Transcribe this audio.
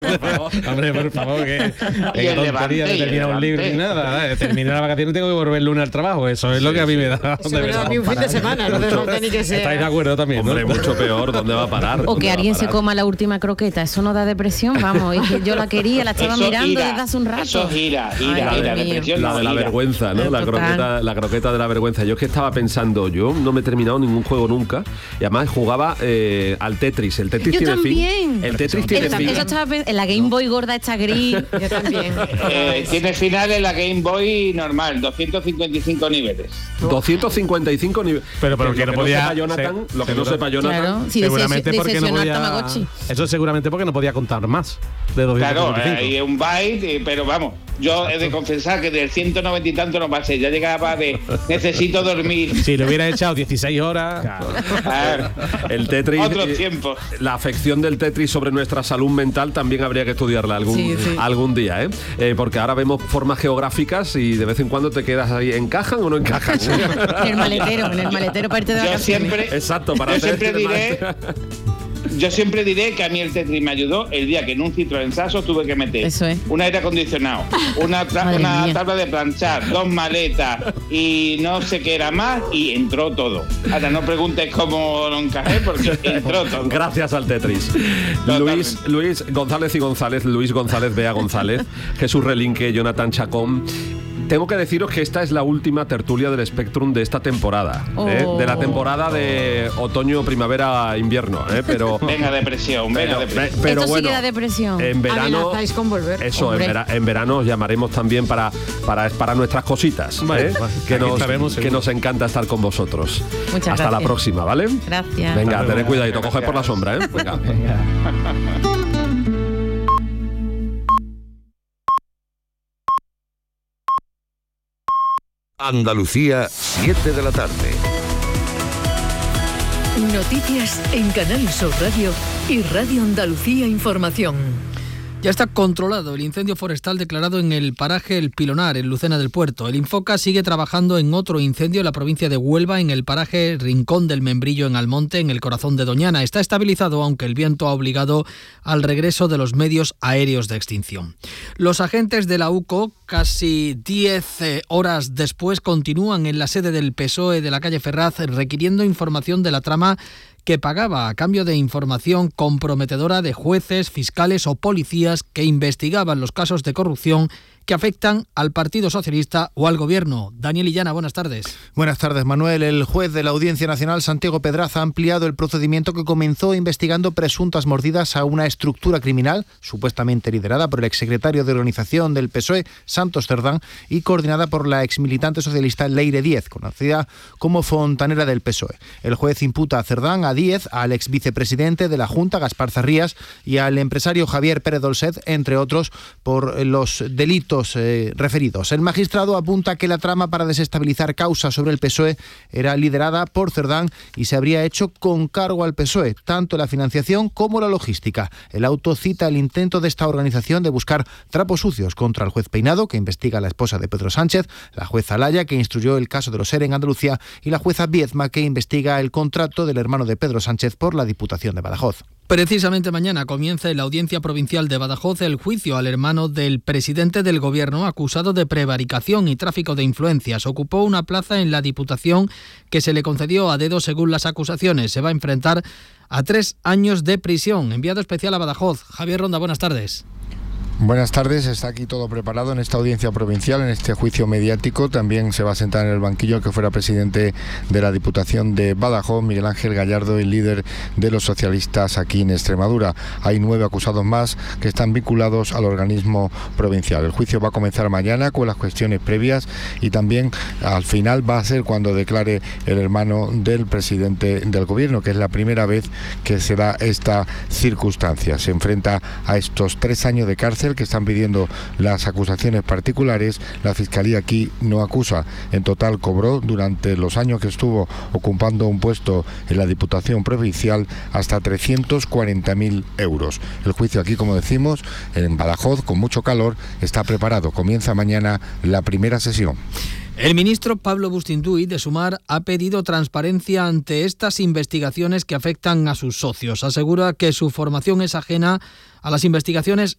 Hombre, por favor, que tontería de terminar un libro ni nada. Terminar la vacación y tengo que volver el lunes al trabajo. Eso es lo que a mí me da. Eso me da a mí un fin de semana, no hace falta ni que sea. ¿Estáis de acuerdo también? Hombre, ¿no? mucho peor. ¿Dónde va a parar? O que alguien se coma la última croqueta. Eso no da depresión, vamos. Es que yo la quería, la estaba mirando desde hace un rato. Eso gira, depresión. La de la vergüenza, ¿no? La croqueta de la vergüenza. Yo es que estaba pensando, yo no me he terminado ningún juego nunca. Y además jugaba al Tetris. El Tetris tiene fin. El Tetris tiene fin. Eso estaba en la Game Boy gorda esta gris. Yo también. Tiene final en la Game Boy normal, 255 niveles. 255 niveles. Pero que no podía. Sepa Jonathan, lo que no sepa Jonathan. Claro, sí, seguramente porque no podía. Tamagotchi. Eso seguramente porque no podía contar más de 255. Claro, hay un byte, pero vamos, yo he de confesar que del 190 y tanto no pasé. Ya llegaba de necesito dormir. Si le hubieras echado 16 horas. Claro. El Tetris. Otros tiempos. La afección del Tetris sobre nuestra salud mental también habría que estudiarla algún día, porque ahora vemos formas geográficas y de vez en cuando te quedas ahí, ¿encajan o no encajan? En el maletero para irte de vacaciones. Exacto, para Yo siempre diré que a mí el Tetris me ayudó el día que en un Citroën Saxo tuve que meter un aire acondicionado, una tabla de planchar, 2 maletas y no sé qué era más, y entró todo. Ahora no preguntes cómo lo encajé porque entró todo. Gracias al Tetris. Luis González y González, Luis González, Bea González, Jesús Relinque, Jonathan Chacón. Tengo que deciros que esta es la última tertulia del Spectrum de esta temporada, de la temporada de otoño, primavera, invierno, pero venga depresión. Pero esto bueno, sí que da depresión. En verano, amenazáis con volver. Eso, en verano os llamaremos también para nuestras cositas, que nos encanta estar con vosotros. Muchas Hasta gracias. la próxima, ¿vale? Gracias. Venga, tened cuidadito, coge por la sombra, Venga. Andalucía, 7 de la tarde. Noticias en Canal Sur Radio y Radio Andalucía Información. Ya está controlado el incendio forestal declarado en el paraje El Pilonar, en Lucena del Puerto. El Infoca sigue trabajando en otro incendio en la provincia de Huelva, en el paraje Rincón del Membrillo, en Almonte, en el corazón de Doñana. Está estabilizado, aunque el viento ha obligado al regreso de los medios aéreos de extinción. Los agentes de la UCO, casi 10 horas después, continúan en la sede del PSOE de la calle Ferraz requiriendo información de la trama que pagaba a cambio de información comprometedora de jueces, fiscales o policías que investigaban los casos de corrupción que afectan al Partido Socialista o al Gobierno. Daniel Illana, buenas tardes. Buenas tardes, Manuel. El juez de la Audiencia Nacional, Santiago Pedraza, ha ampliado el procedimiento que comenzó investigando presuntas mordidas a una estructura criminal, supuestamente liderada por el exsecretario de organización del PSOE, Santos Cerdán, y coordinada por la exmilitante socialista Leire Díez, conocida como fontanera del PSOE. El juez imputa a Cerdán, a Díez, al exvicepresidente de la Junta, Gaspar Zarrías, y al empresario Javier Pérez Dolcet, entre otros, por los delitos referidos. El magistrado apunta que la trama para desestabilizar causas sobre el PSOE era liderada por Cerdán y se habría hecho con cargo al PSOE, tanto la financiación como la logística. El auto cita el intento de esta organización de buscar trapos sucios contra el juez Peinado, que investiga a la esposa de Pedro Sánchez, la jueza Alaya, que instruyó el caso de los ERE en Andalucía, y la jueza Viezma, que investiga el contrato del hermano de Pedro Sánchez por la Diputación de Badajoz. Precisamente mañana comienza en la Audiencia Provincial de Badajoz el juicio al hermano del presidente del Gobierno acusado de prevaricación y tráfico de influencias. Ocupó una plaza en la Diputación que se le concedió a dedo según las acusaciones. Se va a enfrentar a 3 años de prisión. Enviado especial a Badajoz. Javier Ronda, buenas tardes. Buenas tardes, está aquí todo preparado en esta audiencia provincial, en este juicio mediático. También se va a sentar en el banquillo el que fuera presidente de la Diputación de Badajoz, Miguel Ángel Gallardo, el líder de los socialistas aquí en Extremadura. Hay 9 acusados más que están vinculados al organismo provincial. El juicio va a comenzar mañana con las cuestiones previas y también al final va a ser cuando declare el hermano del presidente del Gobierno, que es la primera vez que se da esta circunstancia. Se enfrenta a estos 3 años de cárcel que están pidiendo las acusaciones particulares. La Fiscalía aquí no acusa. En total cobró durante los años que estuvo ocupando un puesto en la Diputación Provincial hasta 340.000 euros. El juicio aquí, como decimos, en Badajoz, con mucho calor, está preparado. Comienza mañana la primera sesión. El ministro Pablo Bustinduy, de Sumar, ha pedido transparencia ante estas investigaciones que afectan a sus socios. Asegura que su formación es ajena a las investigaciones